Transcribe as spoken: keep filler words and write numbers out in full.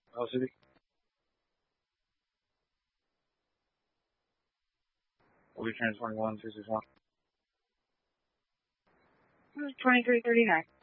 L C D. We trans twenty-one two six one. twenty-three thirty-nine.